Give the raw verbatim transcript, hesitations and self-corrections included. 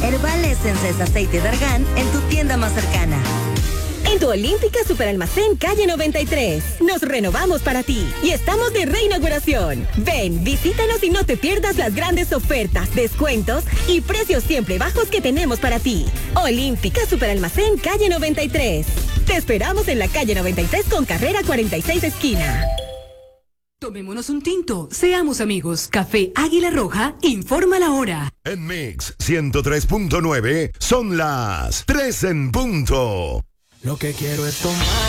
Herbal Essence es aceite de argán en tu tienda más cercana. En tu Olímpica Superalmacén Calle noventa y tres. Nos renovamos para ti y estamos de reinauguración. Ven, visítanos y no te pierdas las grandes ofertas, descuentos y precios siempre bajos que tenemos para ti. Olímpica Superalmacén Calle noventa y tres. Te esperamos en la calle noventa y tres con carrera cuarenta y seis esquina. Tomémonos un tinto, seamos amigos. Café Águila Roja, informa la hora. En Mix ciento tres punto nueve son las tres en punto. Lo que quiero es tomar.